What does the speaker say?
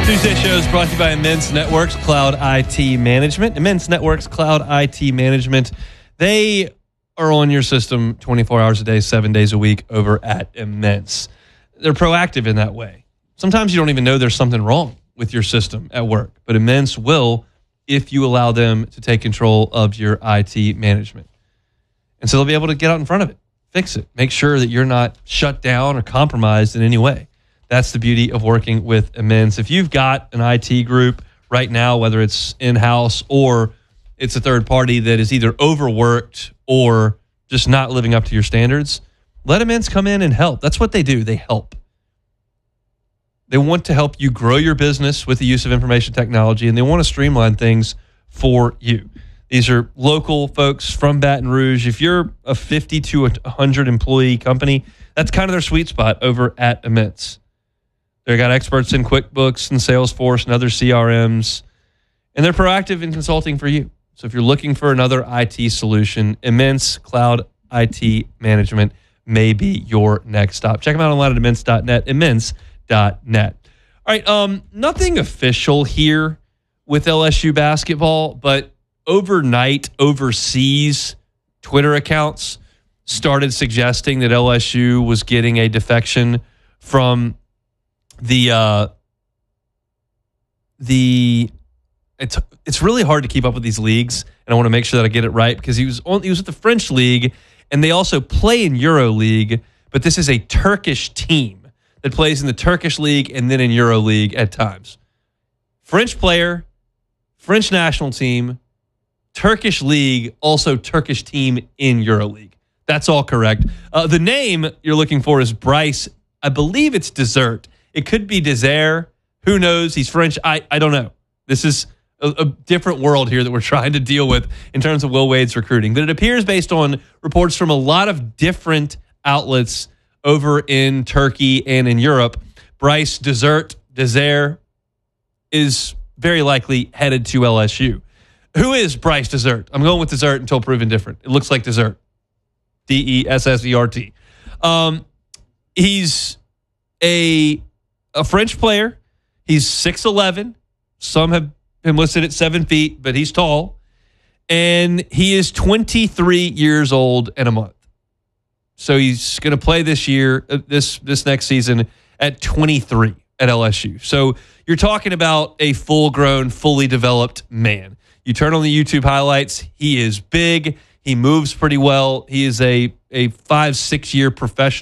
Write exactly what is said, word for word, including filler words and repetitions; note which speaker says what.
Speaker 1: Tuesday show is brought to you by Immense Networks Cloud I T Management. Immense Networks Cloud I T Management. They are on your system twenty-four hours a day, seven days a week over at Immense. They're proactive in that way. Sometimes you don't even know there's something wrong with your system at work, but Immense will if you allow them to take control of your I T management. And so they'll be able to get out in front of it, fix it, make sure that you're not shut down or compromised in any way. That's the beauty of working with Immense. If you've got an I T group right now, whether it's in-house or it's a third party that is either overworked or just not living up to your standards, let Immense come in and help. That's what they do. They help. They want to help you grow your business with the use of information technology, and they want to streamline things for you. These are local folks from Baton Rouge. If you're a fifty to one hundred employee company, that's kind of their sweet spot over at Immense. They've got experts in QuickBooks and Salesforce and other C R Ms, and they're proactive in consulting for you. So if you're looking for another I T solution, Immense Cloud I T Management may be your next stop. Check them out online at immense dot net, immense dot net. All right, um, nothing official here with L S U basketball, but overnight, overseas Twitter accounts started suggesting that L S U was getting a defection from the uh, the it's it's really hard to keep up with these leagues, and I want to make sure that I get it right because he was on, he was at the French league, and they also play in Euro League, but this is a Turkish team that plays in the Turkish league and then in Euro League at times. French player, French national team, Turkish league, also Turkish team in Euro League. That's all correct. Uh, the name you're looking for is Bryce. I believe it's Dessert. It could be Desert. Who knows? He's French. I, I don't know. This is a, a different world here that we're trying to deal with in terms of Will Wade's recruiting. But it appears based on reports from a lot of different outlets over in Turkey and in Europe, Bryce Dessert, Desert is very likely headed to L S U. Who is Bryce Dessert? I'm going with Dessert until proven different. It looks like Dessert. D E S S E R T. Um, he's a a French player. He's six eleven. Some have him listed at seven feet, but he's tall. And he is twenty-three years old and a month. So he's going to play this year, uh, this this next season at twenty-three at L S U. So you're talking about a full-grown, fully developed man. You turn on the YouTube highlights, he is big. He moves pretty well. He is a, a five, six-year professional.